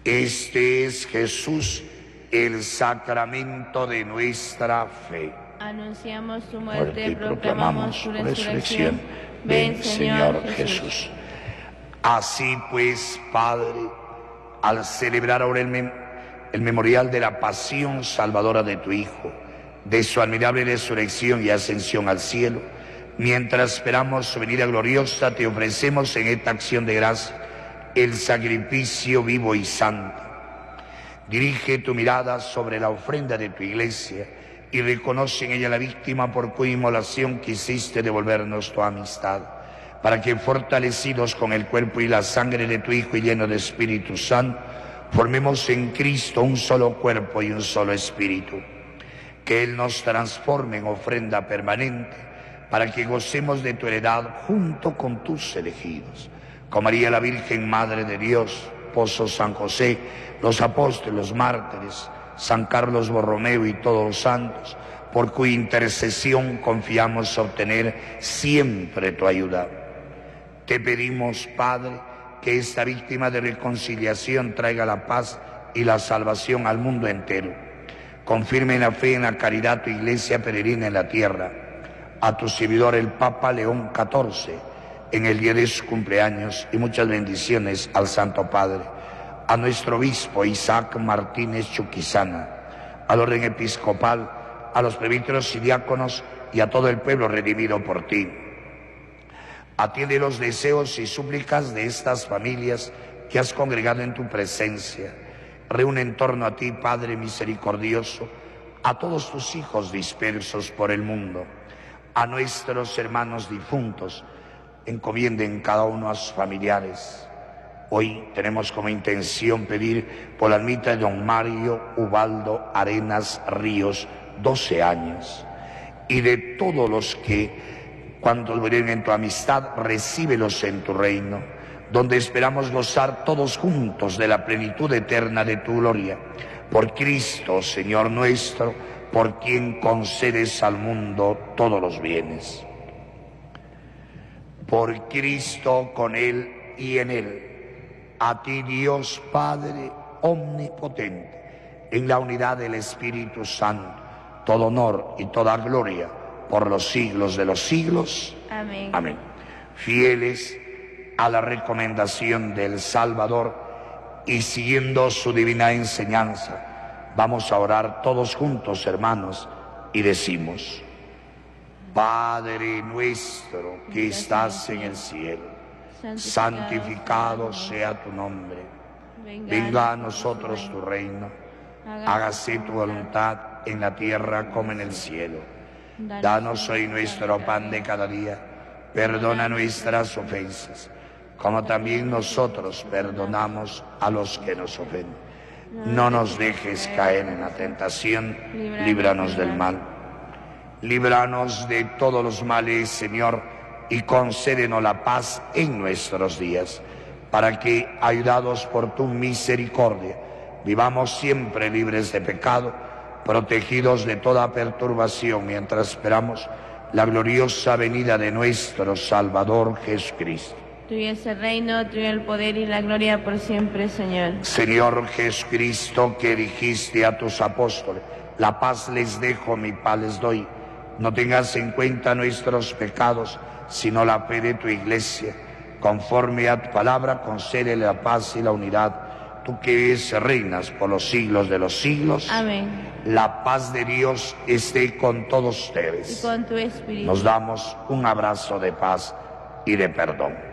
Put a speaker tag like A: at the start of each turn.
A: Este es Jesús, el sacramento de nuestra fe.
B: Anunciamos tu muerte y proclamamos tu resurrección. Ven, Señor Jesús.
A: Así pues, Padre, al celebrar ahora el memorial de la pasión salvadora de tu Hijo, de su admirable resurrección y ascensión al cielo, mientras esperamos su venida gloriosa, te ofrecemos en esta acción de gracia el sacrificio vivo y santo. Dirige tu mirada sobre la ofrenda de tu iglesia y reconoce en ella la víctima por cuya inmolación quisiste devolvernos tu amistad, para que, fortalecidos con el cuerpo y la sangre de tu Hijo y lleno de Espíritu Santo, formemos en Cristo un solo cuerpo y un solo espíritu. Que Él nos transforme en ofrenda permanente, para que gocemos de tu heredad junto con tus elegidos. Con María la Virgen, Madre de Dios, Esposo San José, los apóstoles, los mártires, San Carlos Borromeo y todos los santos, por cuya intercesión confiamos obtener siempre tu ayuda. Te pedimos, Padre, que esta víctima de reconciliación traiga la paz y la salvación al mundo entero. Confirme en la fe y en la caridad tu iglesia peregrina en la tierra. A tu servidor el Papa León XIV, en el día de su cumpleaños, y muchas bendiciones al Santo Padre, a nuestro obispo Isaac Martínez Chuquizana, al orden episcopal, a los presbíteros y diáconos y a todo el pueblo redimido por ti. Atiende los deseos y súplicas de estas familias que has congregado en tu presencia. Reúne en torno a ti, Padre misericordioso, a todos tus hijos dispersos por el mundo. A nuestros hermanos difuntos, encomienden cada uno a sus familiares. Hoy tenemos como intención pedir por la almita de don Mario Ubaldo Arenas Ríos, 12 años, y de todos los que, cuando vienen en tu amistad, recíbelos en tu reino, donde esperamos gozar todos juntos de la plenitud eterna de tu gloria. Por Cristo, Señor nuestro, por quien concedes al mundo todos los bienes. Por Cristo, con Él y en Él, a ti, Dios Padre omnipotente, en la unidad del Espíritu Santo, todo honor y toda gloria por los siglos de los siglos.
B: Amén.
A: Amén. Fieles a la recomendación del Salvador y siguiendo su divina enseñanza, vamos a orar todos juntos, hermanos, y decimos: Padre nuestro que estás en el cielo, santificado sea tu nombre. Venga a nosotros tu reino. Hágase tu voluntad en la tierra como en el cielo. Danos hoy nuestro pan de cada día. Perdona nuestras ofensas, como también nosotros perdonamos a los que nos ofenden. No nos dejes caer en la tentación, líbranos del mal. Líbranos de todos los males, Señor, y concédenos la paz en nuestros días, para que, ayudados por tu misericordia, vivamos siempre libres de pecado, protegidos de toda perturbación, mientras esperamos la gloriosa venida de nuestro Salvador Jesucristo.
B: Tuyo es el reino, tuyo el poder y la gloria por siempre, Señor.
A: Señor Jesucristo, que dijiste a tus apóstoles: la paz les dejo, mi paz les doy. No tengas en cuenta nuestros pecados, sino la fe de tu iglesia. Conforme a tu palabra, concédele la paz y la unidad. Tú que vives y reinas por los siglos de los siglos.
B: Amén.
A: La paz de Dios esté con todos ustedes.
B: Y con tu espíritu.
A: Nos damos un abrazo de paz y de perdón.